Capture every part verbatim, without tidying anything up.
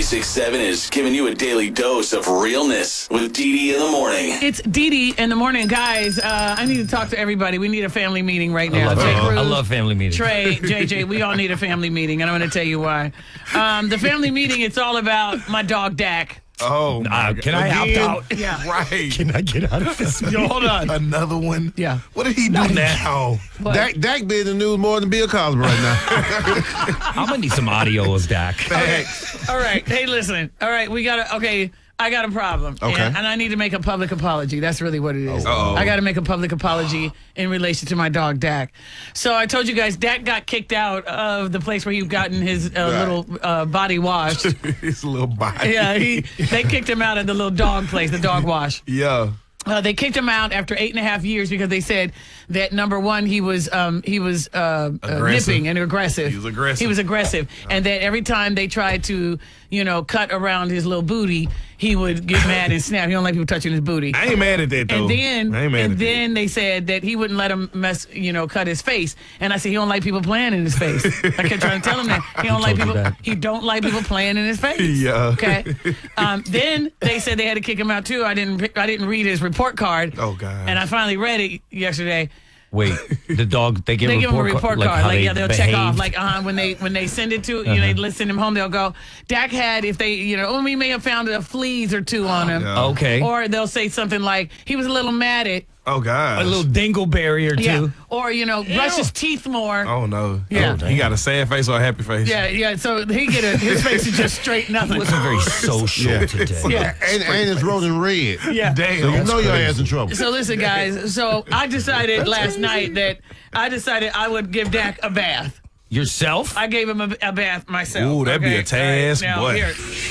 ninety-six point seven is giving you a daily dose of realness with Dee Dee in the morning. It's Dee Dee in the morning. Guys, uh, I need to talk to everybody. We need a family meeting right now. I love, Jay uh, Cruz, I love family meetings. Trey, J J, we all need a family meeting, and I'm going to tell you why. Um, the family meeting, it's all about my dog, Dak. Oh, uh, can I Again? opt out? Yeah. Right. Can I get out of this? Yo, hold on. Another one? Yeah. What did he do now? What? Dak, Dak be in the news more than Bill Cosby right now. I'm going to need some audio as Dak. Facts. All right. Hey, listen. All right. We got to, okay. I got a problem. Okay. And, and I need to make a public apology. That's really what it is. Uh-oh. I got to make a public apology in relation to my dog, Dak. So I told you guys, Dak got kicked out of the place where he'd gotten his uh, Right. little uh, body washed. His little body. Yeah, he, they kicked him out of the little dog place, the dog wash. Yeah. Uh, they kicked him out after eight and a half years because they said that number one, he was um, he was uh, uh, Aggressive. nipping and aggressive. He was aggressive. He was aggressive, and that every time they tried to, you know, cut around his little booty, he would get mad and snap. He don't like people touching his booty. I ain't mad at that, though. And then, I ain't mad and at then they said that he wouldn't let him mess, you know, cut his face. And I said he don't like people playing in his face. I kept trying to tell him that he don't like told you people. that? He don't like people playing in his face. Yeah. Okay. Um, then they said they had to kick him out too. I didn't. I didn't read his report card. Oh, God. And I finally read it yesterday. Wait, the dog, they give They a give him a report, report like card. how Like, they yeah, they'll check off. behaved? Like, uh, when they when they send it to, you know, they Uh-huh. send him home, they'll go, Dak had, if they, you know, oh, we may have found a fleas or two on him. Yeah. Okay. Or they'll say something like, he was a little mad at, Oh, God. a little dingleberry or two. yeah. Or, you know, brush his teeth more. Oh, no. Yeah. Oh, he got a sad face or a happy face? Yeah, yeah. So he get a, his face is just straight nothing. He wasn't very social Yeah. today. Yeah. and, and it's rolling red. Yeah. Damn. So you know your ass in trouble. So listen, guys. So I decided last night that I decided I would give Dak a bath. Yourself? I gave him a, a bath myself. Ooh, that'd be a okay? task, All right, now, boy. Here.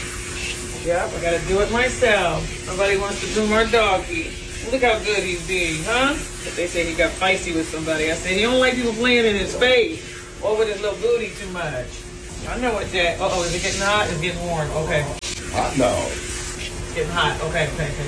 Yep, I gotta do it myself. Nobody wants to do my doggy. Look how good he's being, huh? But they say he got feisty with somebody. I said he don't like people playing in his face or with his little booty too much. I know what Dak. Uh oh, is it getting hot? It's getting warm. Okay. Hot no. It's getting hot. Okay, okay, okay.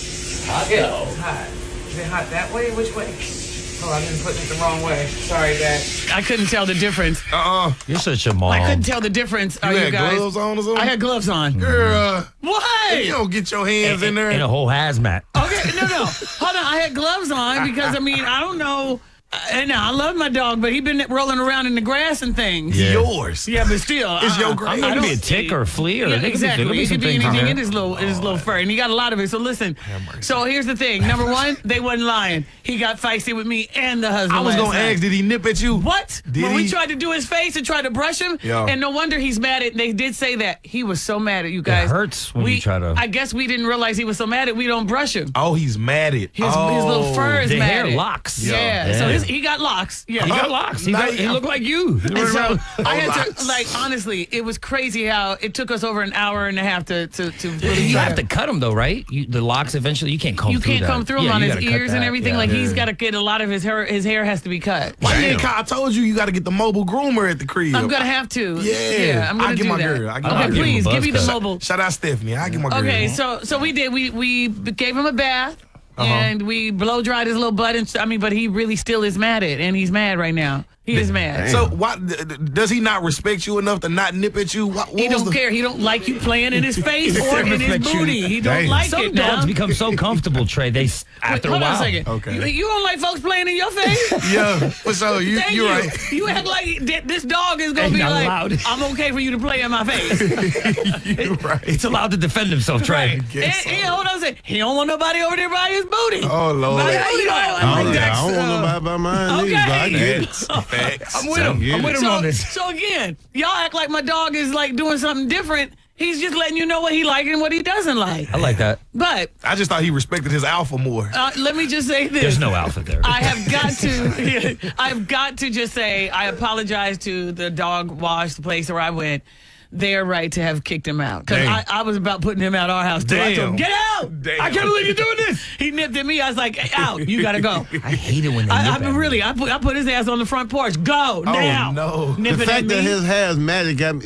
Hot Yeah, it's hot. Is it hot that way? Which way? Oh, I've been putting it the wrong way. Sorry, Dad. I couldn't tell the difference. Uh-uh. You're such a mom. I couldn't tell the difference. You Are you had guys? gloves on or something? I had gloves on. Girl, What? you don't get your hands in there. In a whole hazmat. Okay, no, no. Hold on. I had gloves on because, I mean, I don't know. Uh, and I love my dog, but he been rolling around in the grass and things. It's yours. Yeah, but still. It's your uh-uh. grave. I'm not I going to be a don't tick see- or a flea. Or Yeah, there could be- exactly. there could be It some could be things in anything there. in his little, in his little fur, and he got a lot of it. So listen. So here's the thing. Number one, they wasn't lying. He got feisty with me and the husband. I was last going to night. ask, did he nip at you? What? Did when we he? tried to do his face and tried to brush him, Yeah. and no wonder he's mad at. They did say that he was so mad at you guys. hurts when we, you try to- I guess we didn't realize he was so mad at. We don't brush him. Oh, he's mad at. His, oh. his little fur is The mad hair at. locks. Yeah. Yeah. So his, he got locks. Yeah. He got locks. He, got, he looked like you. And so I had locks. to, like, honestly, it was crazy how it took us over an hour and a half to to, to really You try have to cut him, though, right? You, the locks eventually, you can't comb You through can't that. come through him Yeah, on you his gotta cut ears and that. everything. Yeah. Like he's got to get a lot of his hair. His hair has to be cut. Why you ain't call? I told you you got to get the mobile groomer at the crib. I'm gonna have to. Yeah. I'm gonna I'll get do my that. girl. I'll get okay, my girl. please Give him a give me the buzz mobile. Shout out Stephanie. I get my girl. Okay, so so we did. We we gave him a bath. Uh-huh. And we blow dried his little butt, and I mean, but he really still is mad at, and he's mad right now. He is mad. So why d- d- does he not respect you enough to not nip at you? What, what He was don't the- care. He don't like you playing in his face or in his Respect you. booty. He don't Damn. like Some it dogs now. become so comfortable, Trey. They s- Wait, after hold a while. on a second. Okay. You, you don't like folks playing in your face? Yeah, for sure. You, Thank you're you. right. You act like th- this dog is gonna Ain't be not like, allowed. I'm okay for you to play in my face. You're right. It's allowed to defend himself, Trey. And, guess so. and hold on a second. He don't want nobody over there by his booty. Oh, Lord. But, you know, I I think don't, that's, I don't want uh, nobody by mine okay. either, but I get it. Facts. I'm with him. get I'm it. with him so, on this. so again, y'all act like my dog is like doing something different. He's just letting you know what he like and what he doesn't like. I like that. But I just thought he respected his alpha more. uh, let me just say this. There's no alpha there. I have got to, I've got to just say, I apologize to the dog wash, the place where I went. They're right to have kicked him out. Because Damn. I, I was about putting him out our house, too. I told him, Damn. get out! Damn. I can't believe you're doing this! He nipped at me. I was like, hey, out. You got to go. I hate it when they I, nip I at me. really, I put, I put his ass on the front porch. Go, now. no. Nipping The at fact that me. his hair is matted got me.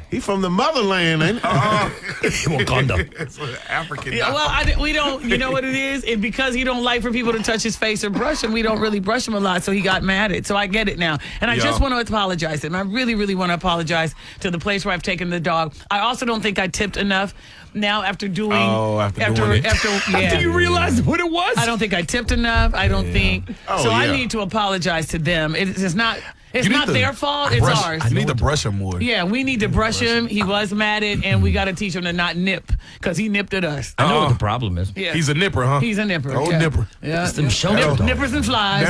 He from the motherland, ain't he? Wakanda. It's an African. Yeah, dog. well, I, di- we don't, you know what it is? And because he don't like for people to touch his face or brush him, we don't really brush him a lot, so he got mad at it. So I get it now. And I Yeah. just want to apologize to him. I really, really want to apologize to the place where I've taken the dog. I also don't think I tipped enough now after doing... Oh, after doing it. After, yeah. After you realized what it was? I don't think I tipped enough. I don't think... Oh, so I yeah. need to apologize to them. It, it's not... It's You need not to their fault. It's brush- ours. You need to brush him more. Yeah, we need to brush him. He was mad at, and we got to teach him to not nip because he nipped at us. I know Uh-uh. what the problem is. Yeah. He's a nipper, huh? He's a nipper. Old yeah. nipper. Yeah. them yeah. shoulder Nip- dogs. nippers and flies.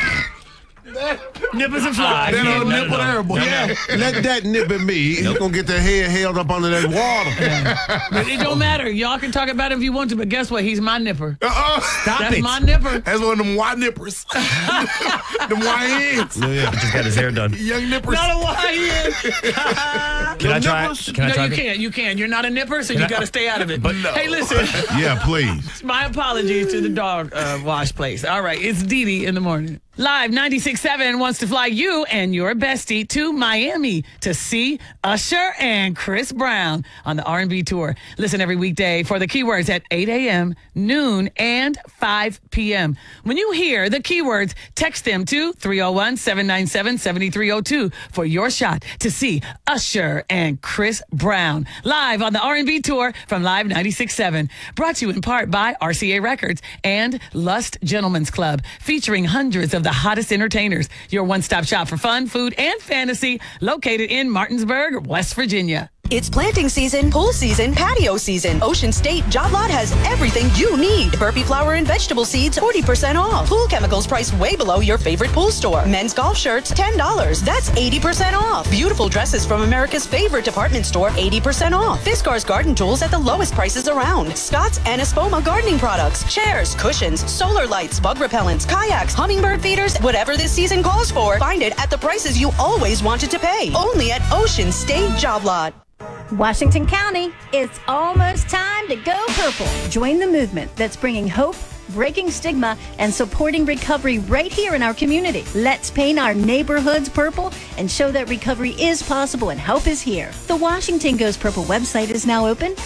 Nippers and flies. That Yeah, old no, nipper no, no. there, boy. Yeah, let that nip at me. He's gonna get their head held up under that water. But it don't matter. Y'all can talk about it if you want to, but guess what? He's my nipper. Uh-uh. That's it. my nipper. That's one of them Y nippers. them Y Ns. Yeah. Just got his hair done. Young nippers. Not a Y Can I try? nipples? Can I No, try? you can't. You can't. You're not a nipper, so you I- got to stay out of it. But- Hey, listen. Yeah, please. My apologies to the dog uh, wash place. All right, it's Dee Dee in the morning. Live ninety-six point seven wants to fly you and your bestie to Miami to see Usher and Chris Brown on the R and B tour. Listen every weekday for the keywords at eight a.m., noon, and five p.m. When you hear the keywords, text them to three oh one, seven nine seven, seven three oh two for your shot to see Usher and Chris Brown live on the R and B tour from Live ninety-six point seven. Brought to you in part by R C A Records and Lust Gentlemen's Club, featuring hundreds of the hottest entertainers. Your one-stop shop for fun, food, and fantasy, located in Martinsburg, West Virginia. It's planting season, pool season, patio season. Ocean State Job Lot has everything you need. Burpee flour and vegetable seeds, forty percent off. Pool chemicals priced way below your favorite pool store. Men's golf shirts, ten dollars. That's eighty percent off. Beautiful dresses from America's favorite department store, eighty percent off. Fiskars garden tools at the lowest prices around. Scott's and Espoma gardening products, chairs, cushions, solar lights, bug repellents, kayaks, hummingbird feeders, whatever this season calls for. Find it at the prices you always wanted to pay. Only at Ocean State Job Lot. Washington County, it's almost time to go purple. Join the movement that's bringing hope, breaking stigma, and supporting recovery right here in our community. Let's paint our neighborhoods purple and show that recovery is possible and help is here. The Washington Goes Purple website is now open,